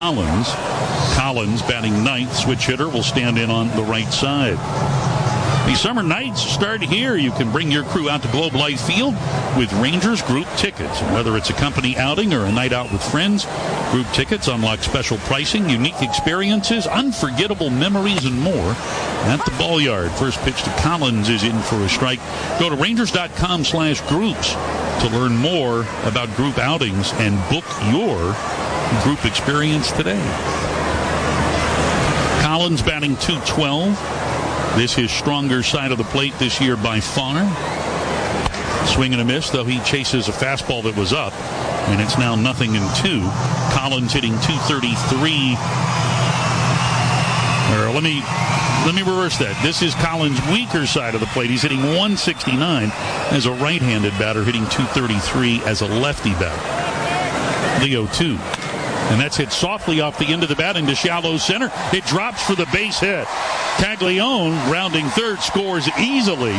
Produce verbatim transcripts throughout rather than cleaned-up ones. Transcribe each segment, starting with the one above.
Collins. Collins, batting ninth, switch hitter, will stand in on the right side. The summer nights start here. You can bring your crew out to Globe Life Field with Rangers group tickets. And whether it's a company outing or a night out with friends, group tickets unlock special pricing, unique experiences, unforgettable memories, and more at the Ball Yard. First pitch to Collins is in for a strike. Go to Rangers.com slash groups to learn more about group outings and book your group experience today. Collins batting two twelve. This his stronger side of the plate this year by far. Swing and a miss, though he chases a fastball that was up, and it's now nothing in two. Collins hitting two thirty-three. Or let me let me reverse that. This is Collins' weaker side of the plate. He's hitting one sixty-nine as a right-handed batter, hitting two thirty-three as a lefty batter. Leo two. And that's hit softly off the end of the bat into shallow center. It drops for the base hit. Taglione, rounding third, scores easily.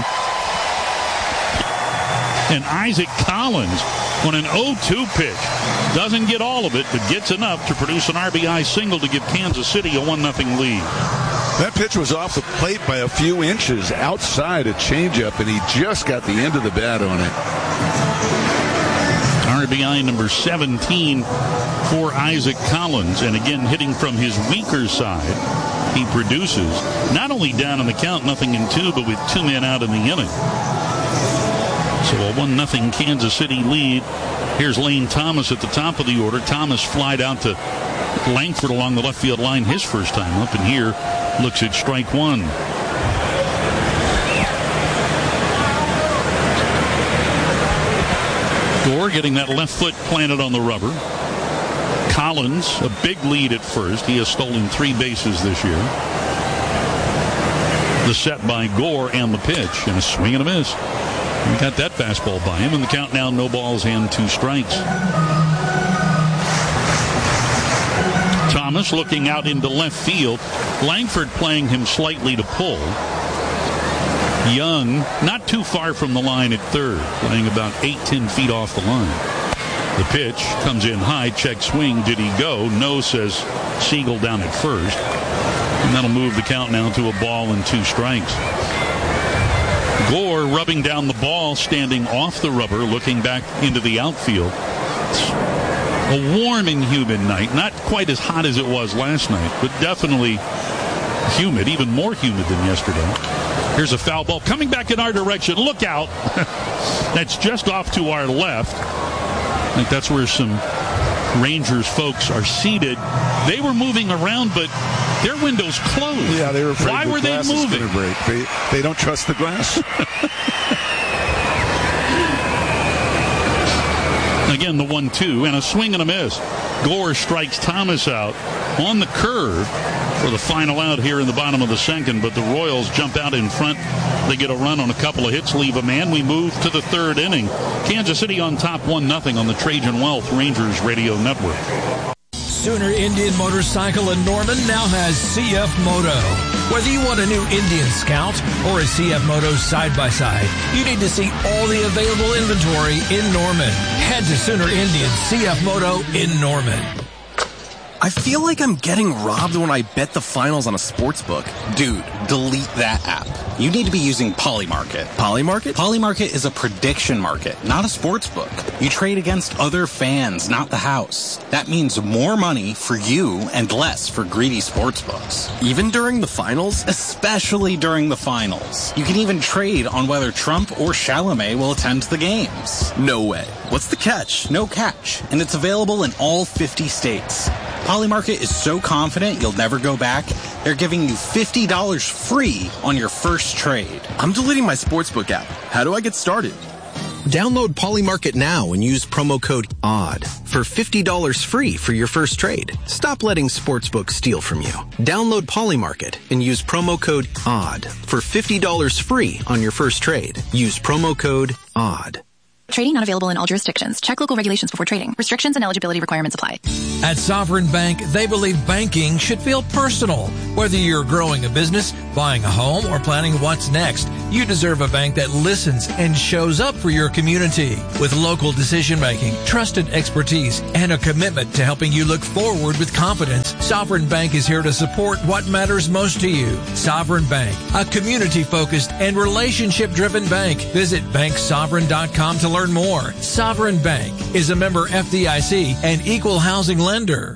And Isaac Collins on an oh two pitch. Doesn't get all of it, but gets enough to produce an R B I single to give Kansas City a one nothing lead. That pitch was off the plate by a few inches outside a changeup, and he just got the end of the bat on it. R B I number seventeen for Isaac Collins. And again, hitting from his weaker side, he produces. Not only down in the count, nothing in two, but with two men out in the inning. So a one nothing Kansas City lead. Here's Lane Thomas at the top of the order. Thomas flied out to Langford along the left field line his first time up, and here looks at strike one. Gore getting that left foot planted on the rubber. Collins, a big lead at first. He has stolen three bases this year. The set by Gore and the pitch, and a swing and a miss. We got that fastball by him, and the count now no balls and two strikes. Thomas looking out into left field. Langford playing him slightly to pull. Young, not too far from the line at third, playing about eight, ten feet off the line. The pitch comes in high, check swing. Did he go? No, says Siegel down at first. And that'll move the count now to a ball and two strikes. Gore rubbing down the ball, standing off the rubber, looking back into the outfield. It's a warm and humid night. Not quite as hot as it was last night, but definitely humid, even more humid than yesterday. Here's a foul ball coming back in our direction. Look out. That's just off to our left. I think that's where some Rangers folks are seated. They were moving around, but their windows closed. Yeah, they were afraid Why the were they glass moving? Was gonna break. They, they don't trust the glass. Again, the one two, and a swing and a miss. Gore strikes Thomas out on the curve for the final out here in the bottom of the second, but the Royals jump out in front. They get a run on a couple of hits, leave a man. We move to the third inning. Kansas City on top one nothing on the Trajan Wealth Rangers Radio Network. Sooner Indian Motorcycle in Norman now has C F Moto. Whether you want a new Indian Scout or a C F Moto side-by-side, you need to see all the available inventory in Norman. Head to Sooner Indian C F Moto in Norman. I feel like I'm getting robbed when I bet the finals on a sports book. Dude, delete that app. You need to be using Polymarket. Polymarket? Polymarket is a prediction market, not a sports book. You trade against other fans, not the house. That means more money for you and less for greedy sports books. Even during the finals? Especially during the finals. You can even trade on whether Trump or Chalamet will attend the games. No way. What's the catch? No catch. And it's available in all fifty states. Polymarket is so confident you'll never go back, they're giving you fifty dollars free on your first trade. I'm deleting my sportsbook app. How do I get started? Download Polymarket now and use promo code O D D for fifty dollars free for your first trade. Stop letting sportsbooks steal from you. Download Polymarket and use promo code O D D for fifty dollars free on your first trade. Use promo code O D D. Trading not available in all jurisdictions. Check local regulations before trading. Restrictions and eligibility requirements apply. At Sovereign Bank, they believe banking should feel personal. Whether you're growing a business, buying a home, or planning what's next, you deserve a bank that listens and shows up for your community. With local decision-making, trusted expertise, and a commitment to helping you look forward with confidence, Sovereign Bank is here to support what matters most to you. Sovereign Bank, a community-focused and relationship-driven bank. Visit bank sovereign dot com to learn more. Sovereign Bank is a member F D I C and equal housing lender.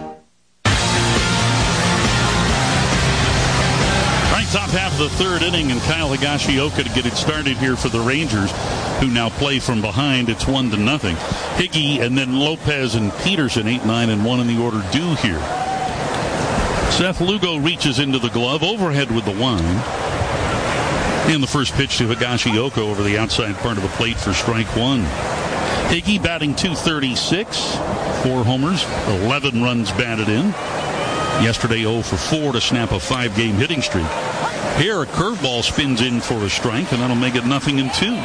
Top half of the third inning, and Kyle Higashioka to get it started here for the Rangers, who now play from behind. It's one to nothing. Higgy and then Lopez and Peterson, eight, nine, and one in the order due here. Seth Lugo reaches into the glove, overhead with the line. And the first pitch to Higashioka over the outside part of the plate for strike one. Higgy batting two thirty-six, four homers, eleven runs batted in. Yesterday oh for four to snap a five-game hitting streak. Here, a curveball spins in for a strike, and that'll make it nothing in two.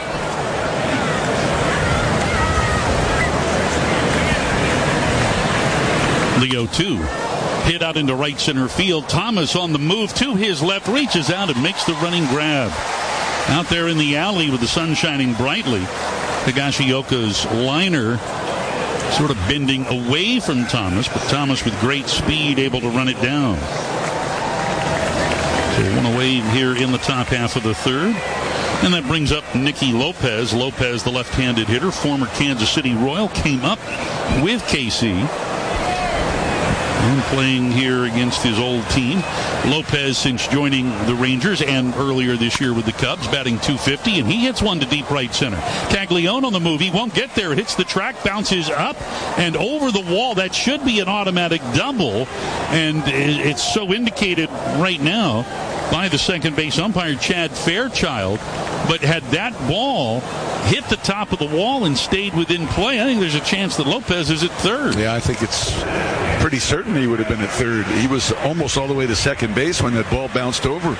Leo two. Hit out into right center field. Thomas on the move to his left, reaches out and makes the running grab. Out there in the alley with the sun shining brightly, Higashioka's liner sort of bending away from Thomas, but Thomas with great speed able to run it down. So one away here in the top half of the third. And that brings up Nicky Lopez. Lopez, the left-handed hitter, former Kansas City Royal, came up with K C. And playing here against his old team. Lopez, since joining the Rangers and earlier this year with the Cubs, batting two fifty, and he hits one to deep right center. Caglione on the move. He won't get there. It hits the track, bounces up and over the wall. That should be an automatic double, and it's so indicated right now by the second base umpire, Chad Fairchild. But had that ball hit the top of the wall and stayed within play, I think there's a chance that Lopez is at third. Yeah, I think it's pretty certain he would have been at third. He was almost all the way to second base when that ball bounced over.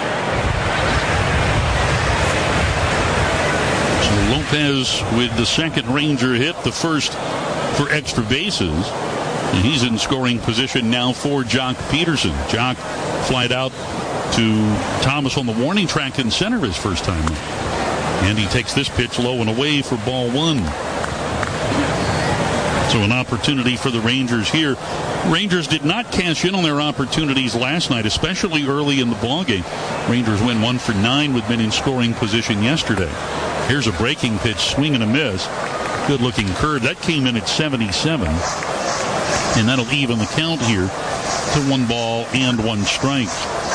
So Lopez with the second Ranger hit, the first for extra bases. And he's in scoring position now for Jock Peterson. Jock flied out to Thomas on the warning track in center his first time. And he takes this pitch low and away for ball one. So an opportunity for the Rangers here. Rangers did not cash in on their opportunities last night, especially early in the ballgame. Rangers win one for nine with men in scoring position yesterday. Here's a breaking pitch, swing and a miss. Good-looking curve. That came in at seventy-seven. And that'll even the count here to one ball and one strike.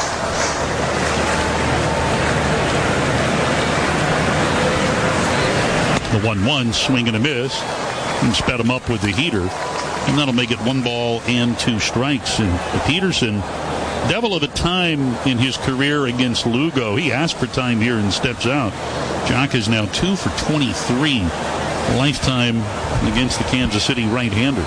The one one, swing and a miss, and sped him up with the heater. And that'll make it one ball and two strikes. And Peterson, devil of a time in his career against Lugo. He asked for time here and steps out. Jock is now two for twenty-three lifetime against the Kansas City right-hander.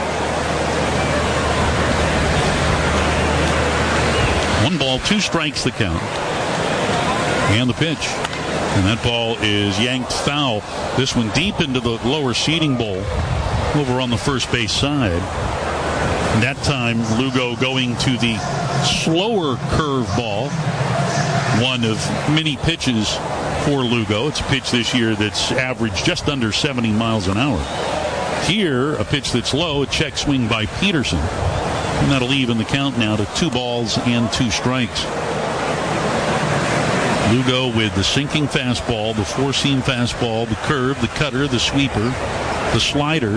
One ball, two strikes the count. And the pitch. And that ball is yanked foul. This one deep into the lower seating bowl over on the first base side. And that time, Lugo going to the slower curve ball. One of many pitches for Lugo. It's a pitch this year that's averaged just under seventy miles an hour. Here, a pitch that's low, a check swing by Peterson. And that'll even the count now to two balls and two strikes. Lugo with the sinking fastball, the four-seam fastball, the curve, the cutter, the sweeper, the slider,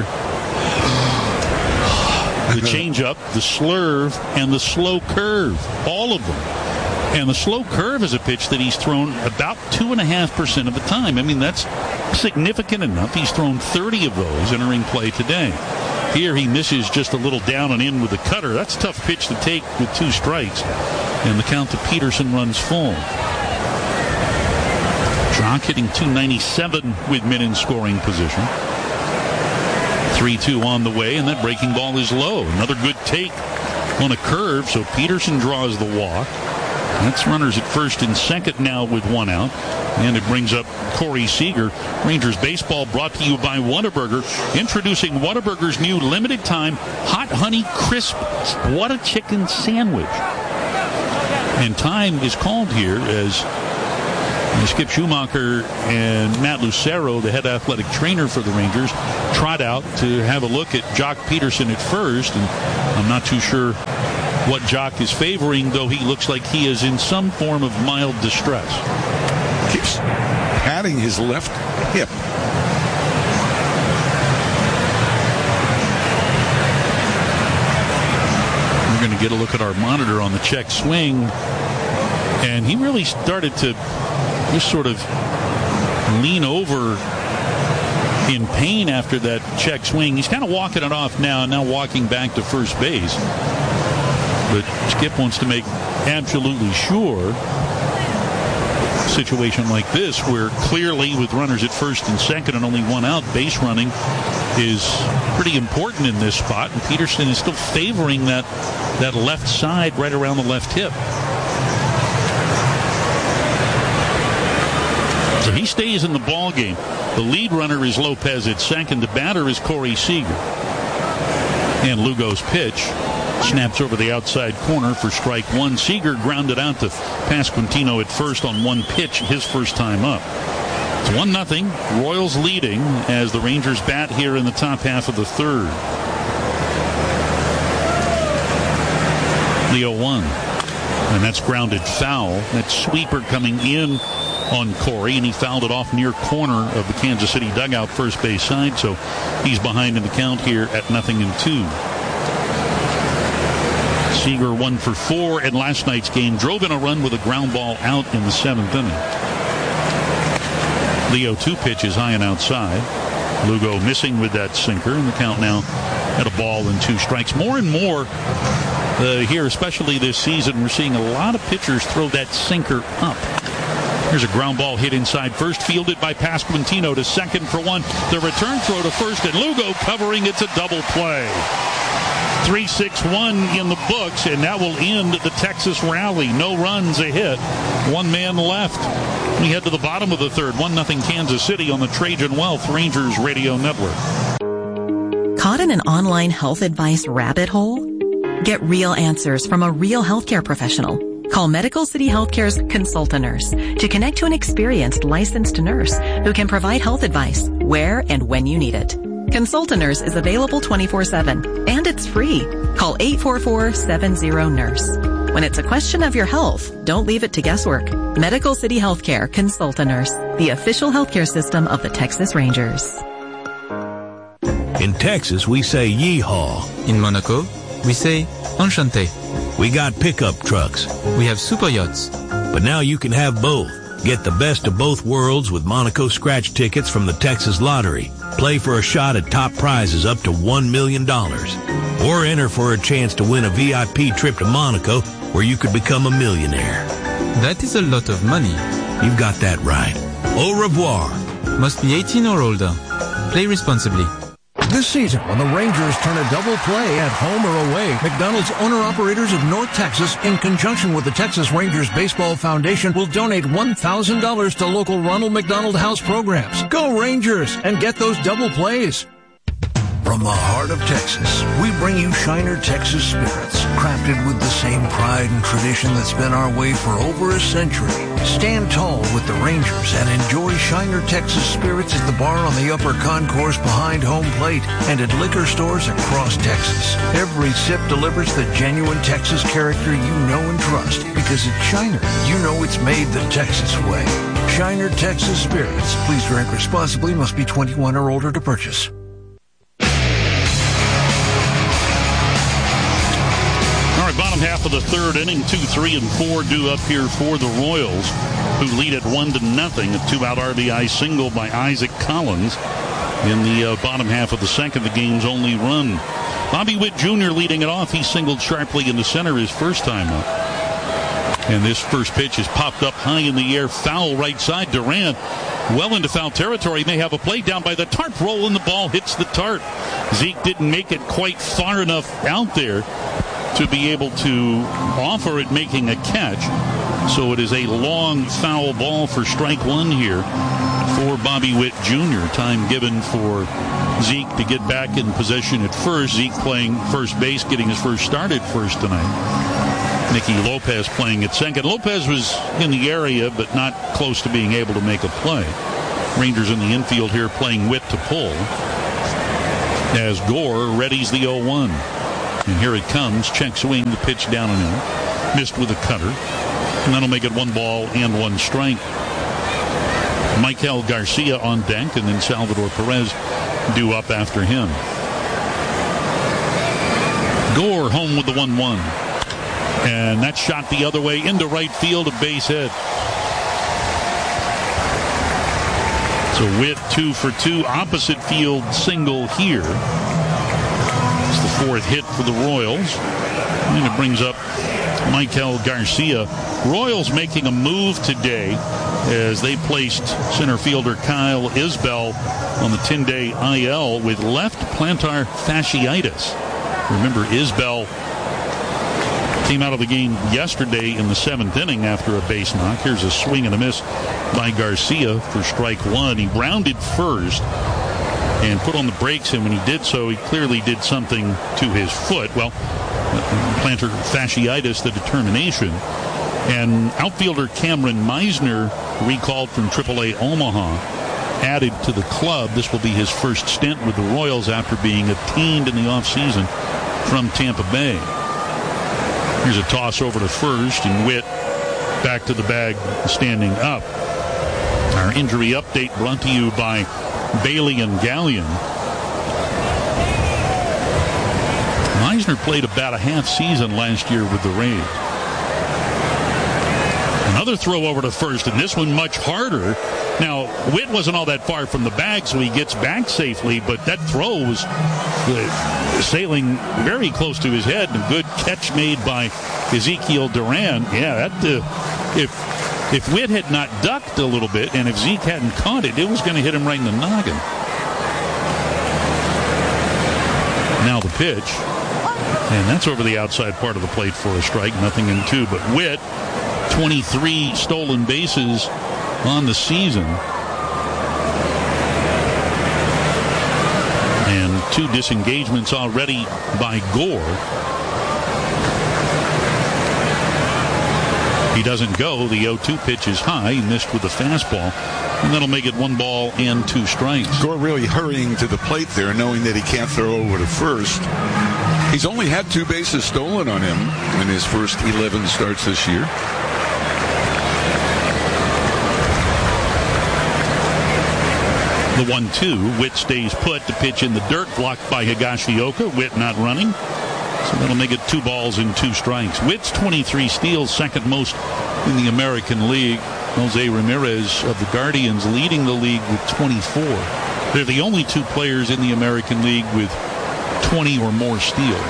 the changeup, the slurve, and the slow curve. All of them. And the slow curve is a pitch that he's thrown about two and a half percent of the time. I mean, that's significant enough. He's thrown thirty of those entering play today. Here he misses just a little down and in with the cutter. That's a tough pitch to take with two strikes. And the count to Peterson runs full. Jock hitting two ninety-seven with men in scoring position. three two on the way, and that breaking ball is low. Another good take on a curve, so Peterson draws the walk. That's runners at first and second now with one out. And it brings up Corey Seager. Rangers baseball brought to you by Whataburger. Introducing Whataburger's new limited time Hot Honey Crisp What Chicken Sandwich. And time is called here as Skip Schumacher and Matt Lucero, the head athletic trainer for the Rangers, trot out to have a look at Jock Peterson at first. And I'm not too sure what Jock is favoring, though he looks like he is in some form of mild distress. Keeps patting his left hip. We're going to get a look at our monitor on the check swing, and he really started to just sort of lean over in pain after that check swing. He's kind of walking it off now, now walking back to first base. But Skip wants to make absolutely sure a situation like this, where clearly with runners at first and second and only one out, base running is pretty important in this spot. And Peterson is still favoring that, that left side right around the left hip. So he stays in the ball game. The lead runner is Lopez at second. The batter is Corey Seager. And Lugo's pitch snaps over the outside corner for strike one. Seager grounded out to Pasquantino at first on one pitch, his first time up. It's one nothing. Royals leading as the Rangers bat here in the top half of the third. The oh one. And that's grounded foul. That sweeper coming in on Corey, and he fouled it off near corner of the Kansas City dugout first base side, so he's behind in the count here at nothing and two. Seager one for four in last night's game, drove in a run with a ground ball out in the seventh inning. The oh two pitch is high and outside. Lugo missing with that sinker, and the count now at a ball and two strikes. More and more uh, here, especially this season, we're seeing a lot of pitchers throw that sinker up. Here's a ground ball hit inside first, fielded by Pasquantino to second for one. The return throw to first, and Lugo covering. It's a double play. three six one in the books, and that will end the Texas rally. No runs, a hit. One man left. We head to the bottom of the third. one nothing Kansas City on the Trajan Wealth Rangers Radio Network. Caught in an online health advice rabbit hole? Get real answers from a real healthcare professional. Call Medical City Healthcare's Consulta Nurse to connect to an experienced licensed nurse who can provide health advice where and when you need it. Consulta Nurse is available twenty-four seven, and it's free. Call eight four four, seven zero, nurse. When it's a question of your health, don't leave it to guesswork. Medical City Healthcare Consulta Nurse, the official healthcare system of the Texas Rangers. In Texas, we say yeehaw. In Monaco, we say enchanté. We got pickup trucks. We have super yachts. But now you can have both. Get the best of both worlds with Monaco scratch tickets from the Texas Lottery. Play for a shot at top prizes up to one million dollars. Or enter for a chance to win a V I P trip to Monaco where you could become a millionaire. That is a lot of money. You've got that right. Au revoir. Must be eighteen or older. Play responsibly. This season, when the Rangers turn a double play at home or away, McDonald's owner-operators of North Texas, in conjunction with the Texas Rangers Baseball Foundation, will donate one thousand dollars to local Ronald McDonald House programs. Go Rangers and get those double plays. From the heart of Texas, we bring you Shiner Texas Spirits, crafted with the same pride and tradition that's been our way for over a century. Stand tall with the Rangers and enjoy Shiner Texas Spirits at the bar on the upper concourse behind home plate and at liquor stores across Texas. Every sip delivers the genuine Texas character you know and trust, because at Shiner, you know it's made the Texas way. Shiner Texas Spirits. Please drink responsibly. Must be twenty-one or older to purchase. All right, bottom half of the third inning, two, three, and four due up here for the Royals, who lead at one to nothing. A two-out R B I single by Isaac Collins. In the uh, bottom half of the second, the game's only run. Bobby Witt Junior leading it off. He singled sharply into center his first time up. And this first pitch is popped up high in the air, foul right side. Durant well into foul territory. May have a play down by the tarp. Roll, and the ball hits the tarp. Zeke didn't make it quite far enough out there. to be able to offer it making a catch. So it is a long foul ball for strike one here for Bobby Witt Junior Time given for Zeke to get back in possession at first. Zeke playing first base, getting his first start at first tonight. Nicky Lopez playing at second. Lopez was in the area, but not close to being able to make a play. Rangers in the infield here playing Witt to pull as Gore readies the oh one. And here it comes. Check swing, the pitch down and in. Missed with a cutter. And that'll make it one ball and one strike. Michael Garcia on deck, and then Salvador Perez due up after him. Gore home with the one one. And that shot the other way into right field, a base hit. So Witt two for two, opposite field single here. It's the fourth hit for the Royals. And it brings up Michael Garcia. Royals making a move today as they placed center fielder Kyle Isbell on the ten-day I L with left plantar fasciitis. Remember, Isbell came out of the game yesterday in the seventh inning after a base knock. Here's a swing and a miss by Garcia for strike one. He rounded first and put on the brakes, and when he did so, he clearly did something to his foot. Well, plantar fasciitis, the determination. And outfielder Cameron Meisner, recalled from triple A Omaha, added to the club. This will be his first stint with the Royals after being obtained in the offseason from Tampa Bay. Here's a toss over to first, and Witt back to the bag standing up. Our injury update brought to you by Bailey and Gallion. Meisner played about a half season last year with the Rays. Another throw over to first, and this one much harder. Now, Witt wasn't all that far from the bag, so he gets back safely, but that throw was uh, sailing very close to his head, and a good catch made by Ezekiel Duran. Yeah, that uh, if if Witt had not ducked a little bit, and if Zeke hadn't caught it, it was going to hit him right in the noggin. Now the pitch, and that's over the outside part of the plate for a strike, nothing in two, but Witt, twenty-three stolen bases on the season. And two disengagements already by Gore. He doesn't go. The oh two pitch is high. He missed with the fastball. And that'll make it one ball and two strikes. Gore really hurrying to the plate there, knowing that he can't throw over to first. He's only had two bases stolen on him in his first eleven starts this year. The one two. Witt stays put. The pitch in the dirt, blocked by Higashioka. Witt not running. So that'll make it two balls and two strikes. Witt's twenty-three steals, second most in the American League. Jose Ramirez of the Guardians leading the league with twenty-four. They're the only two players in the American League with twenty or more steals.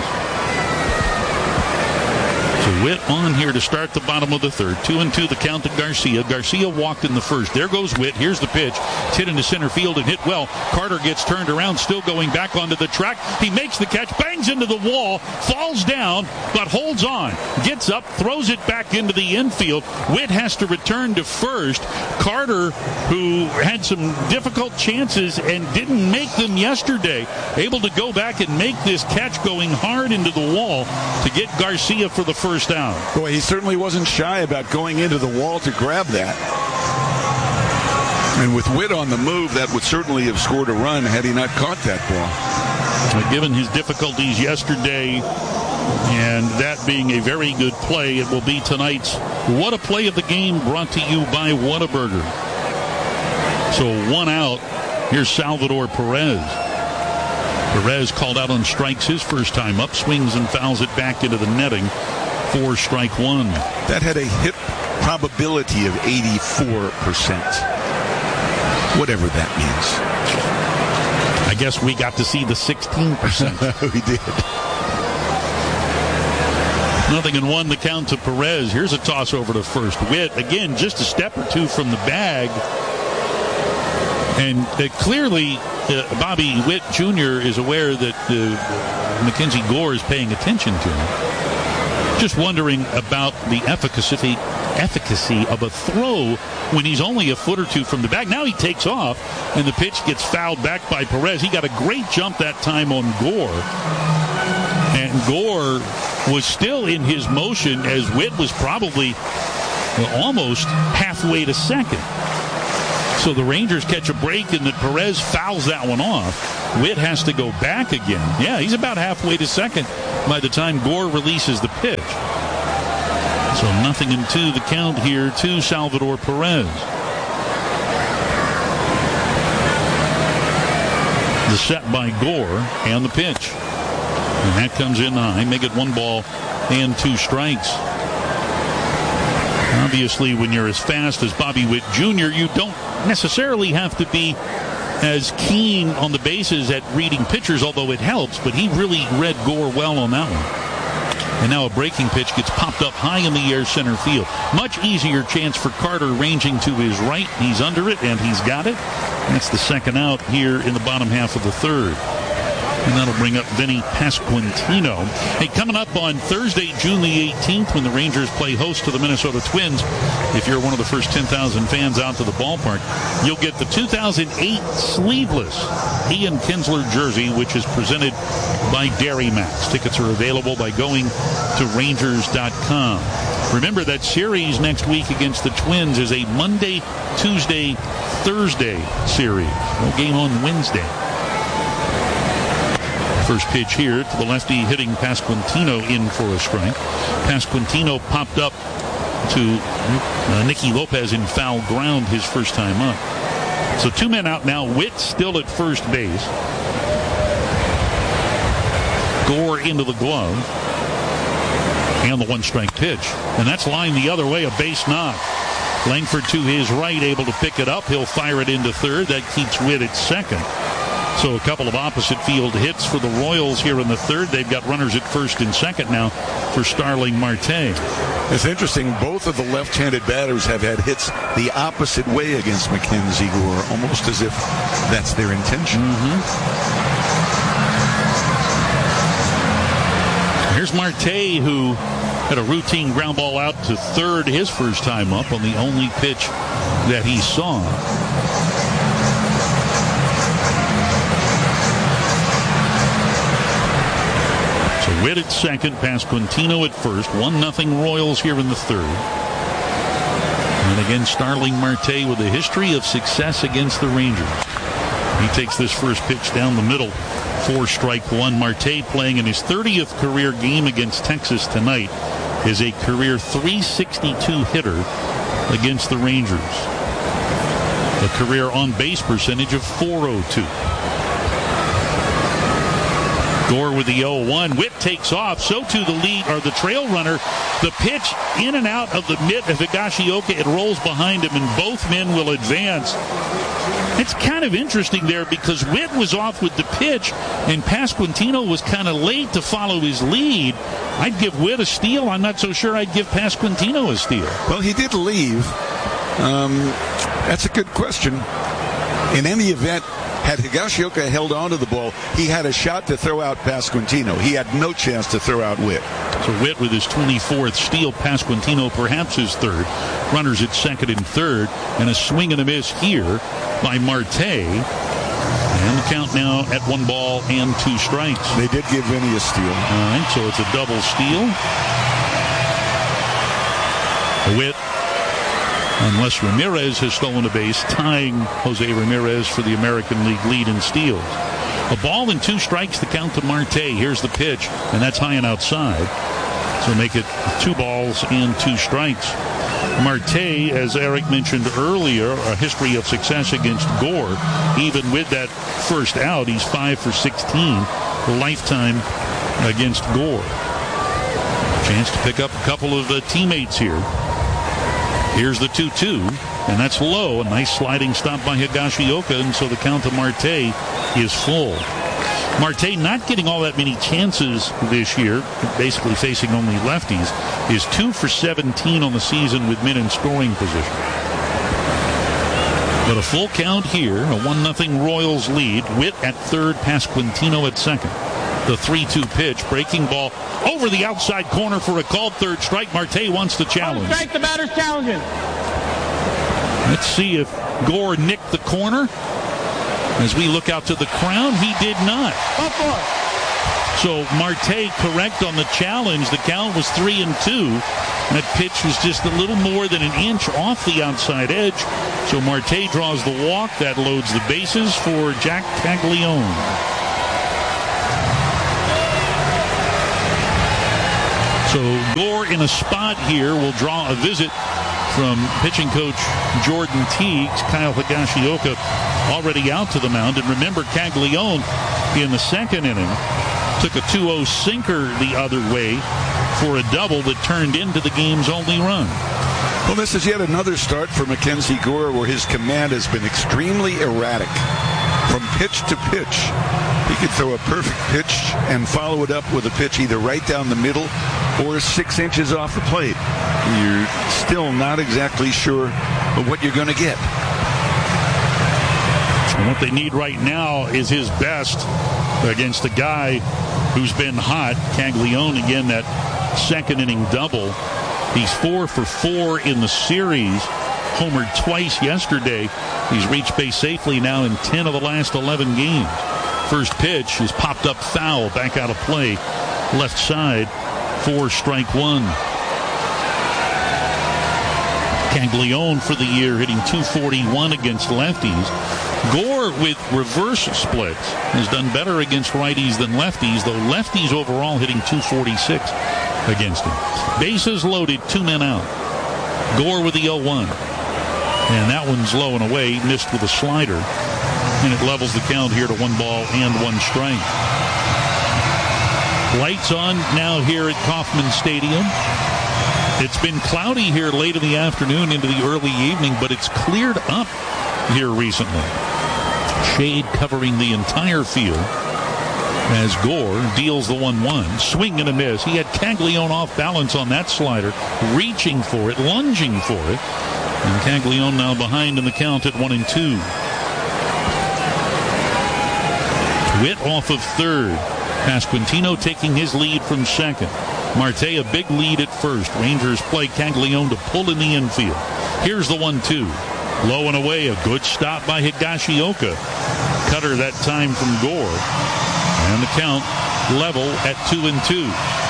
So Witt on here to start the bottom of the third. Two and two the count to Garcia. Garcia walked in the first. There goes Witt. Here's the pitch. It's hit into center field and hit well. Carter gets turned around, still going back onto the track. He makes the catch, bangs into the wall, falls down, but holds on. Gets up, throws it back into the infield. Witt has to return to first. Carter, who had some difficult chances and didn't make them yesterday, able to go back and make this catch going hard into the wall to get Garcia for the first down. Boy, he certainly wasn't shy about going into the wall to grab that. And with Witt on the move, that would certainly have scored a run had he not caught that ball. But given his difficulties yesterday and that being a very good play, it will be tonight's What a Play of the Game, brought to you by Whataburger. So one out. Here's Salvador Perez. Perez called out on strikes his first time up, swings and fouls it back into the netting for strike one. That had a hit probability of eighty-four percent. Whatever that means. I guess we got to see the sixteen percent. We did. Nothing in one, the count to Perez. Here's a toss over to first. Witt, again, just a step or two from the bag. And uh, clearly, uh, Bobby Witt Junior is aware that uh, Mackenzie Gore is paying attention to him. Just wondering about the efficacy efficacy of a throw when he's only a foot or two from the bag. Now he takes off, and the pitch gets fouled back by Perez. He got a great jump that time on Gore. And Gore was still in his motion as Witt was probably well, almost halfway to second. So the Rangers catch a break, and that Perez fouls that one off. Witt has to go back again. Yeah, he's about halfway to second by the time Gore releases the pitch. So nothing in two, the count here to Salvador Perez. The set by Gore and the pitch. And that comes in high. Make it one ball and two strikes. Obviously, when you're as fast as Bobby Witt Junior, you don't necessarily have to be as keen on the bases at reading pitchers, although it helps, but he really read Gore well on that one. And now a breaking pitch gets popped up high in the air center field. Much easier chance for Carter ranging to his right. He's under it, and he's got it. That's the second out here in the bottom half of the third. And that'll bring up Vinny Pasquantino. Hey, coming up on Thursday, June the eighteenth, when the Rangers play host to the Minnesota Twins, if you're one of the first ten thousand fans out to the ballpark, you'll get the two thousand eight sleeveless Ian Kinsler jersey, which is presented by Dairy Max. Tickets are available by going to Rangers dot com. Remember, that series next week against the Twins is a Monday, Tuesday, Thursday series. No game on Wednesday. First pitch here to the lefty, hitting Pasquantino in for a strike. Pasquantino popped up to uh, Nicky Lopez in foul ground his first time up. So two men out now. Witt still at first base. Gore into the glove. And the one-strike pitch. And that's lined the other way, a base knock. Langford to his right, able to pick it up. He'll fire it into third. That keeps Witt at second. So a couple of opposite field hits for the Royals here in the third. They've got runners at first and second now for Starling Marte. It's interesting. Both of the left-handed batters have had hits the opposite way against Mackenzie Gore, almost as if that's their intention. Mm-hmm. Here's Marte, who had a routine ground ball out to third his first time up on the only pitch that he saw. Witt at second, Pasquantino at first. one nothing Royals here in the third. And again, Starling Marte with a history of success against the Rangers. He takes this first pitch down the middle for strike one. Marte playing in his thirtieth career game against Texas tonight is a career three sixty-two hitter against the Rangers. A career on-base percentage of four oh two. Gore with the oh one. Witt takes off. So to the lead, or the trail runner. The pitch in and out of the mitt of Higashioka. It rolls behind him, and both men will advance. It's kind of interesting there because Witt was off with the pitch, and Pasquantino was kind of late to follow his lead. I'd give Witt a steal. I'm not so sure I'd give Pasquantino a steal. Well, he did leave. Um, that's a good question. In any event, had Higashioka held on to the ball, he had a shot to throw out Pasquantino. He had no chance to throw out Witt. So Witt with his twenty-fourth steal, Pasquantino perhaps his third. Runners at second and third, and a swing and a miss here by Marte. And the count now at one ball and two strikes. They did give Vinny a steal. All right, so it's a double steal. Witt, unless Ramirez has stolen a base, tying Jose Ramirez for the American League lead in steals. A ball and two strikes to count to Marte. Here's the pitch, and that's high and outside. So make it two balls and two strikes. Marte, as Eric mentioned earlier, a history of success against Gore. Even with that first out, he's five for sixteen lifetime against Gore. Chance to pick up a couple of uh, teammates here. Here's the two two, and that's low. A nice sliding stop by Higashioka, and so the count to Marte is full. Marte not getting all that many chances this year, basically facing only lefties, is two for seventeen on the season with men in scoring position. But a full count here, a one nothing Royals lead. Witt at third, Pasquantino at second. The three two pitch, breaking ball over the outside corner for a called third strike. Marte wants to challenge. Strike, the batter's challenging. Let's see if Gore nicked the corner. As we look out to the crown, he did not. So Marte correct on the challenge. The count was three and two. That pitch was just a little more than an inch off the outside edge. So Marte draws the walk. That loads the bases for Jack Caglione. So Gore in a spot here will draw a visit from pitching coach Jordan Teagues. Kyle Higashioka already out to the mound. And remember, Caglione in the second inning took a two oh sinker the other way for a double that turned into the game's only run. Well, this is yet another start for Mackenzie Gore where his command has been extremely erratic. From pitch to pitch, he could throw a perfect pitch and follow it up with a pitch either right down the middle or six inches off the plate. You're still not exactly sure of what you're going to get. And what they need right now is his best against a guy who's been hot. Caglione, again, that second inning double. He's four for four in the series. Homered twice yesterday. He's reached base safely now in ten of the last eleven games. First pitch is popped up foul, back out of play. Left side for strike one. Caglione for the year hitting two forty-one against lefties. Gore with reverse splits has done better against righties than lefties, though lefties overall hitting two forty-six against him. Bases loaded, two men out. Gore with the oh one. And that one's low and away, missed with a slider. And it levels the count here to one ball and one strike. Lights on now here at Kauffman Stadium. It's been cloudy here late in the afternoon into the early evening, but it's cleared up here recently. Shade covering the entire field as Gore deals the one one. Swing and a miss. He had Caglione off balance on that slider, reaching for it, lunging for it. And Caglione now behind in the count at one and two. Witt off of third. Pasquantino taking his lead from second. Marte a big lead at first. Rangers play Caglione to pull in the infield. Here's the one two. Low and away. A good stop by Higashioka. Cutter that time from Gore. And the count level at two and two.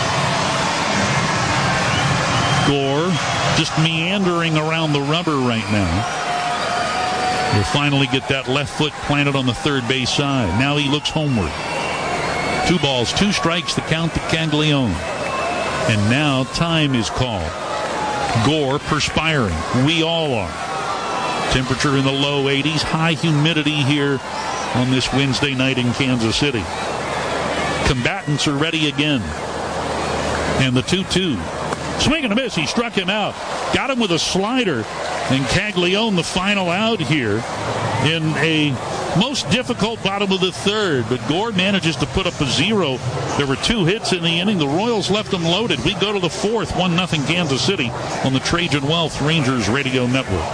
Gore just meandering around the rubber right now. Will finally get that left foot planted on the third base side. Now he looks homeward. Two balls, two strikes, the count to Caglione. And now time is called. Gore perspiring. We all are. Temperature in the low eighties. High humidity here on this Wednesday night in Kansas City. Combatants are ready again. And the two two. Swing and a miss. He struck him out. Got him with a slider. And Caglione the final out here in a most difficult bottom of the third. But Gore manages to put up a zero. There were two hits in the inning. The Royals left them loaded. We go to the fourth. one nothing Kansas City on the Trajan Wealth Rangers Radio Network.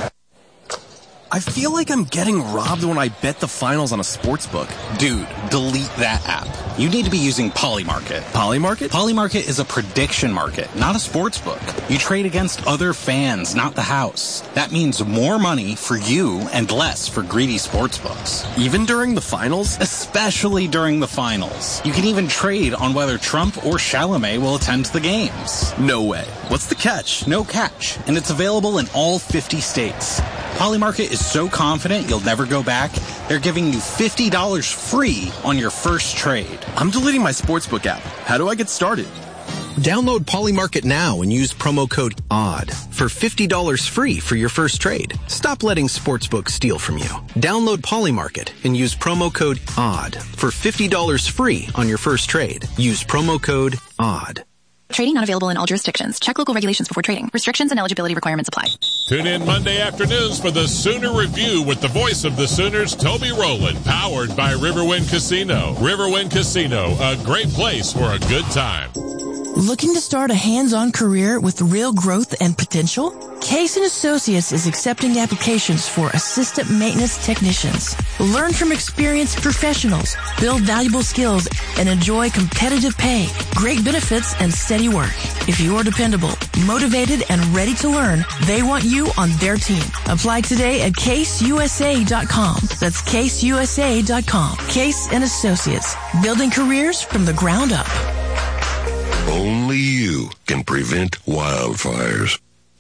I feel like I'm getting robbed when I bet the finals on a sports book. Dude, delete that app. You need to be using Polymarket. Polymarket? Polymarket is a prediction market, not a sports book. You trade against other fans, not the house. That means more money for you and less for greedy sports books. Even during the finals? Especially during the finals. You can even trade on whether Trump or Chalamet will attend the games. No way. What's the catch? No catch. And it's available in all fifty states. Polymarket is so confident you'll never go back, they're giving you fifty dollars free on your first trade. I'm deleting my sportsbook app. How do I get started? Download Polymarket now and use promo code O D D for fifty dollars free for your first trade. Stop letting sportsbooks steal from you. Download Polymarket and use promo code O D D for fifty dollars free on your first trade. Use promo code O D D. Trading not available in all jurisdictions. Check local regulations before trading. Restrictions and eligibility requirements apply. Tune in Monday afternoons for the Sooner Review with the voice of the Sooners, Toby Rowland, powered by Riverwind Casino. Riverwind Casino, a great place for a good time. Looking to start a hands-on career with real growth and potential? Case and Associates is accepting applications for assistant maintenance technicians. Learn from experienced professionals, build valuable skills, and enjoy competitive pay, great benefits, and steady work. If you are dependable, motivated, and ready to learn, they want you on their team. Apply today at case u s a dot com. That's case u s a dot com. Case and Associates, building careers from the ground up. Only you can prevent wildfires.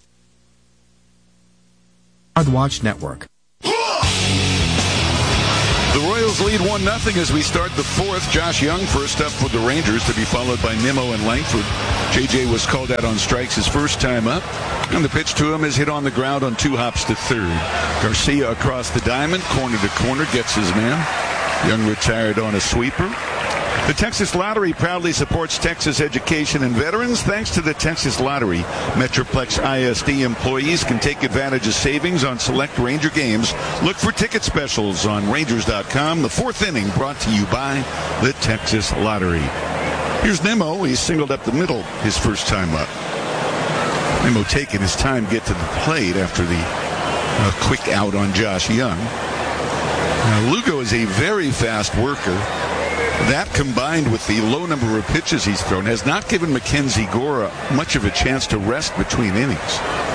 Watch Network. The Royals lead one nothing as we start the fourth. Josh Young first up for the Rangers, to be followed by Nimmo and Langford. J J was called out on strikes his first time up, and the pitch to him is hit on the ground on two hops to third. Garcia across the diamond, corner to corner, gets his man. Young retired on a sweeper. The Texas Lottery proudly supports Texas education and veterans. Thanks to the Texas Lottery, Metroplex I S D employees can take advantage of savings on select Ranger games. Look for ticket specials on Rangers dot com. The fourth inning brought to you by the Texas Lottery. Here's Nimmo. He's singled up the middle his first time up. Nimmo taking his time to get to the plate after the uh, quick out on Josh Young. Now, Lugo is a very fast worker. That, combined with the low number of pitches he's thrown, has not given Mackenzie Gore much of a chance to rest between innings.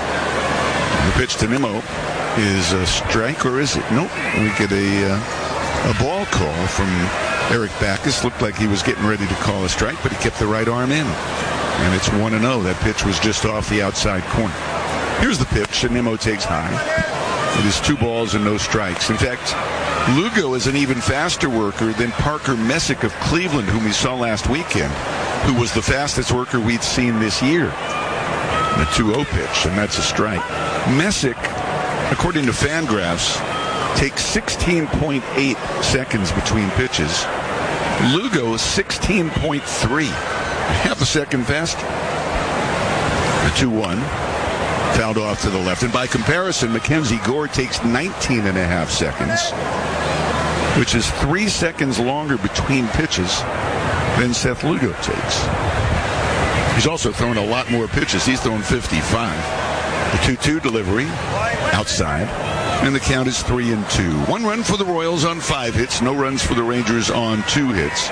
The pitch to Nimmo is a strike, or is it? Nope. We get a uh, a ball call from Eric Backus. Looked like he was getting ready to call a strike, but he kept the right arm in. And it's one and oh. That pitch was just off the outside corner. Here's the pitch, and Nimmo takes high. It is two balls and no strikes. In fact, Lugo is an even faster worker than Parker Messick of Cleveland, whom we saw last weekend, who was the fastest worker we'd seen this year. A two oh pitch, and that's a strike. Messick, according to Fangraphs, takes sixteen point eight seconds between pitches. Lugo, sixteen point three. Half a second faster. A two one. Fouled off to the left. And by comparison, Mackenzie Gore takes nineteen and a half seconds, which is three seconds longer between pitches than Seth Lugo takes. He's also thrown a lot more pitches. He's thrown fifty-five. The two two delivery outside, and the count is three and two. One run for the Royals on five hits. No runs for the Rangers on two hits.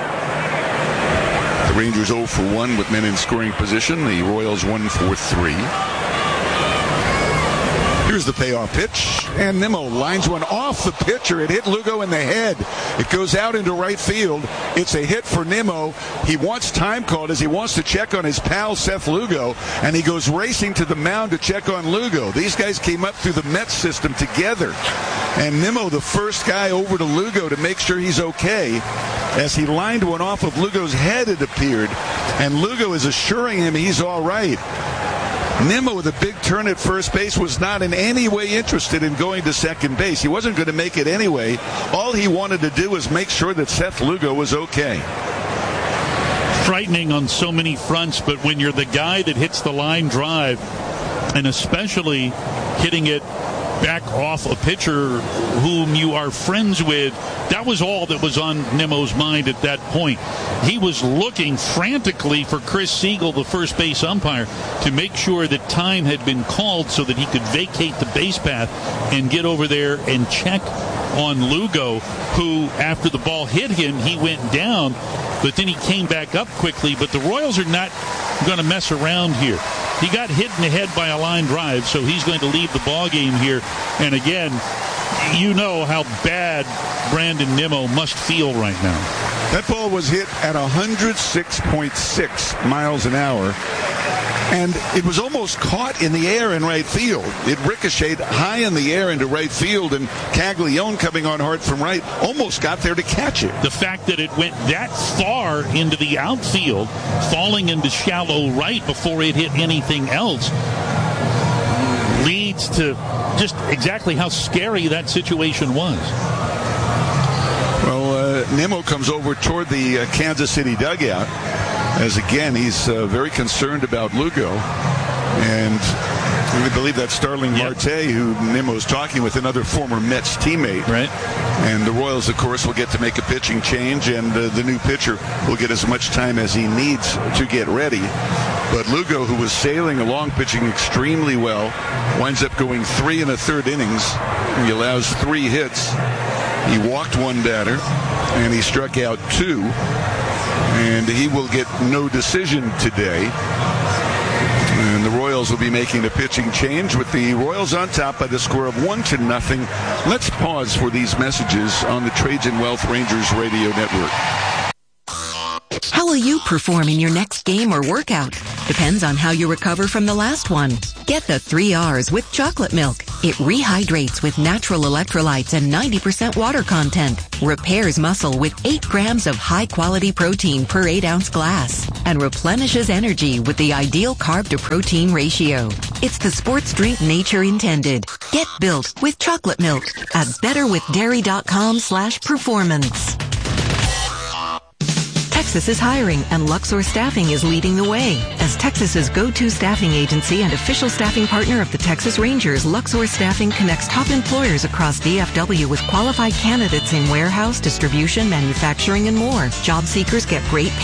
The Rangers oh for one with men in scoring position. The Royals one for three. Here's the payoff pitch, and Nimmo lines one off the pitcher. It hit Lugo in the head. It goes out into right field. It's a hit for Nimmo. He wants time called as he wants to check on his pal Seth Lugo, and he goes racing to the mound to check on Lugo. These guys came up through the Mets system together, and Nimmo, the first guy over to Lugo to make sure he's okay, as he lined one off of Lugo's head, it appeared, and Lugo is assuring him he's all right. Nimmo, with a big turn at first base, was not in any way interested in going to second base. He wasn't going to make it anyway. All he wanted to do was make sure that Seth Lugo was okay. Frightening on so many fronts, but when you're the guy that hits the line drive, and especially hitting it back off a pitcher whom you are friends with, that was all that was on Nimmo's mind at that point. He was looking frantically for Chris Siegel, the first base umpire, to make sure that time had been called so that he could vacate the base path and get over there and check on Lugo, who, after the ball hit him, he went down, but then he came back up quickly. But the Royals are not going to mess around here. He got hit in the head by a line drive, so he's going to leave the ball game here. And again, you know how bad Brandon Nimmo must feel right now. That ball was hit at one hundred six point six miles an hour, and it was almost caught in the air in right field. It ricocheted high in the air into right field, and Caglione, coming on hard from right, almost got there to catch it. The fact that it went that far into the outfield, falling into shallow right before it hit anything else, leads to just exactly how scary that situation was. Well, uh, Nimmo comes over toward the uh, Kansas City dugout, as again he's uh, very concerned about Lugo, and I believe that's Starling yep. Marte, who Nimmo's talking with, another former Mets teammate. Right. And the Royals, of course, will get to make a pitching change, and uh, the new pitcher will get as much time as he needs to get ready. But Lugo, who was sailing along, pitching extremely well, winds up going three and a third innings. He allows three hits. He walked one batter, and he struck out two. And he will get no decision today. And the Royals will be making a pitching change with the Royals on top by the score of one to nothing. Let's pause for these messages on the Trajan Wealth Rangers Radio Network. How will you perform in your next game or workout? Depends on how you recover from the last one. Get the three R's with chocolate milk. It rehydrates with natural electrolytes and ninety percent water content. Repairs muscle with eight grams of high-quality protein per eight ounce glass. And replenishes energy with the ideal carb-to-protein ratio. It's the sports drink nature intended. Get built with chocolate milk at betterwithdairy.com slash performance. Texas is hiring, and Luxor Staffing is leading the way. As Texas's go-to staffing agency and official staffing partner of the Texas Rangers, Luxor Staffing connects top employers across D F W with qualified candidates in warehouse, distribution, manufacturing, and more. Job seekers get great pay